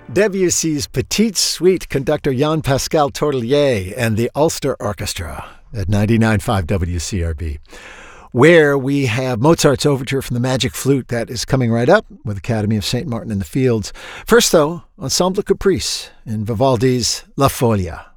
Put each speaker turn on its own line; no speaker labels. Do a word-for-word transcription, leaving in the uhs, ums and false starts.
Debussy's Petite Suite conductor Jean-Pascal Tourtellier and the Ulster Orchestra at ninety-nine point five W C R B, where we have Mozart's Overture from the Magic Flute that is coming right up with Academy of Saint Martin in the Fields. First, though, Ensemble Caprice in Vivaldi's La Folia.